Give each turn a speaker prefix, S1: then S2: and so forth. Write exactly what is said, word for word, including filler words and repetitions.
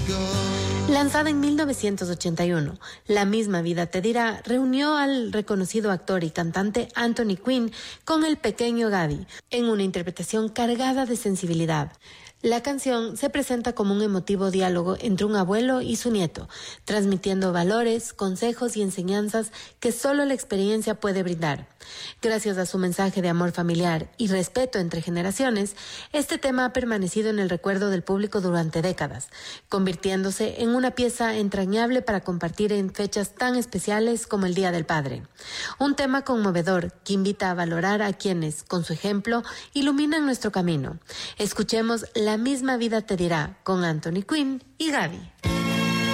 S1: Lanzada en mil novecientos ochenta y uno, La misma vida te dirá reunió al reconocido actor y cantante Anthony Quinn con el pequeño Gabby en una interpretación cargada de sensibilidad. La canción se presenta como un emotivo diálogo entre un abuelo y su nieto, transmitiendo valores, consejos y enseñanzas que solo la experiencia puede brindar. Gracias a su mensaje de amor familiar y respeto entre generaciones, este tema ha permanecido en el recuerdo del público durante décadas, convirtiéndose en una pieza entrañable para compartir en fechas tan especiales como el Día del Padre. Un tema conmovedor que invita a valorar a quienes, con su ejemplo, iluminan nuestro camino. Escuchemos La misma vida te dirá con Anthony Quinn y Gabby.